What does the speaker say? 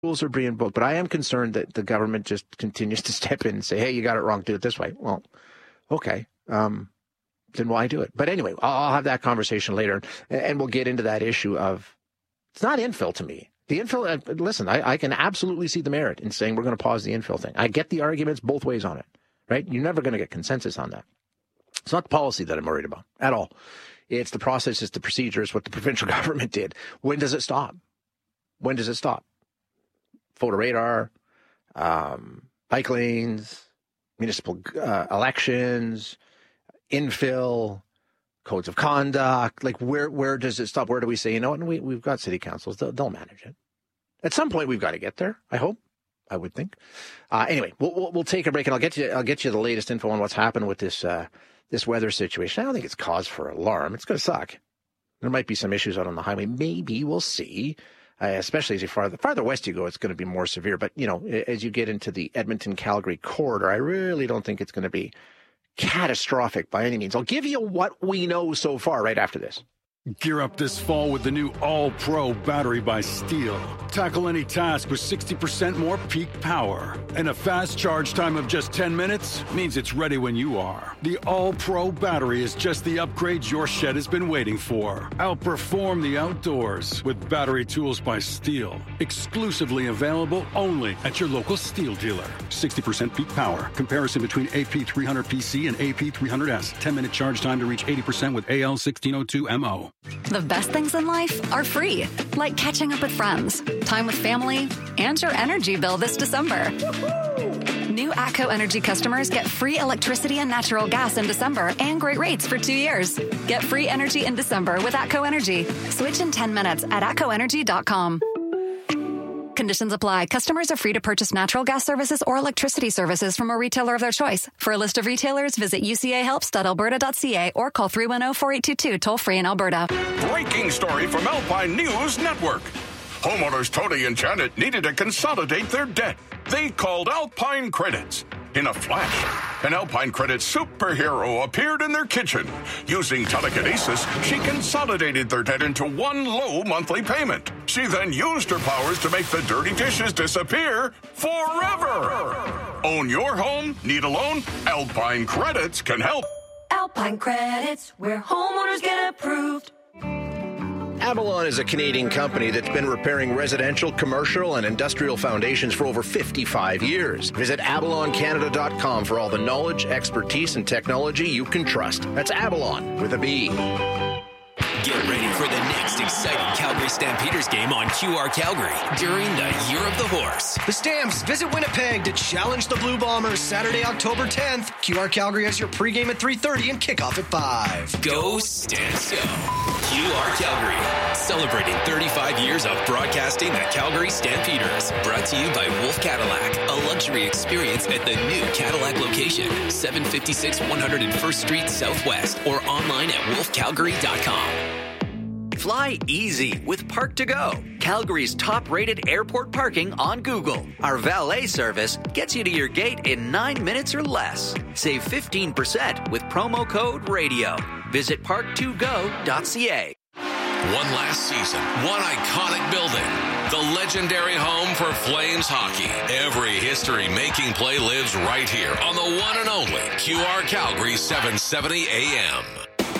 Rules are being both, but I am concerned that the government just continues to step in and say, hey, you got it wrong, do it this way. Well, okay. Then why do it? But anyway, I'll have that conversation later, and we'll get into that issue of, it's not infill to me. The infill, listen, I can absolutely see the merit in saying we're going to pause the infill thing. I get the arguments both ways on it, right? You're never going to get consensus on that. It's not the policy that I'm worried about at all. It's the process, it's the procedures, what the provincial government did. When does it stop? When does it stop? Photo radar, bike lanes, municipal elections, infill, codes of conduct. Like, where does it stop? Where do we say, you know what, we've got city councils, they'll manage it. At some point, we've got to get there, I hope. I would think. Anyway, we'll take a break, and I'll get you the latest info on what's happened with this weather situation. I don't think it's cause for alarm. It's going to suck. There might be some issues out on the highway. Maybe we'll see. Especially as you farther west you go, it's going to be more severe. But, you know, as you get into the Edmonton-Calgary corridor, I really don't think it's going to be catastrophic by any means. I'll give you what we know so far right after this. Gear up this fall with the new All-Pro battery by Steel. Tackle any task with 60% more peak power. And a fast charge time of just 10 minutes means it's ready when you are. The All-Pro battery is just the upgrade your shed has been waiting for. Outperform the outdoors with battery tools by Steel. Exclusively available only at your local Steel dealer. 60% peak power. Comparison between AP300PC and AP300S. 10-minute charge time to reach 80% with AL1602MO. The best things in life are free, like catching up with friends, time with family, and your energy bill this December. New ATCO Energy customers get free electricity and natural gas in December and great rates for 2 years. Get free energy in December with ATCO Energy. Switch in 10 minutes at atcoenergy.com. Conditions apply. Customers are free to purchase natural gas services or electricity services from a retailer of their choice. For a list of retailers, visit ucahelps.alberta.ca or call 310-4822 toll-free in Alberta. Breaking story from Alpine News Network. Homeowners Tony and Janet needed to consolidate their debt. They called Alpine Credits. In a flash, an Alpine Credit superhero appeared in their kitchen. Using telekinesis, she consolidated their debt into one low monthly payment. She then used her powers to make the dirty dishes disappear forever. Own your home? Need a loan? Alpine Credits can help. Alpine Credits, where homeowners get approved. Avalon is a Canadian company that's been repairing residential, commercial, and industrial foundations for over 55 years. Visit avaloncanada.com for all the knowledge, expertise, and technology you can trust. That's Avalon with a B. Get ready for the next exciting Calgary Stampeders game on QR Calgary during the Year of the Horse. The Stamps visit Winnipeg to challenge the Blue Bombers Saturday, October 10th. QR Calgary has your pregame at 3:30 and kickoff at 5. Go Stamps Go! QR Calgary, celebrating 35 years of broadcasting the Calgary Stampeders. Brought to you by Wolf Cadillac, a luxury experience at the new Cadillac location, 756 101st Street Southwest, or online at wolfcalgary.com. Fly easy with Park2Go, Calgary's top-rated airport parking on Google. Our valet service gets you to your gate in 9 minutes or less. Save 15% with promo code RADIO. Visit park2go.ca. One last season, one iconic building, the legendary home for Flames hockey. Every history-making play lives right here on the one and only QR Calgary 770 AM.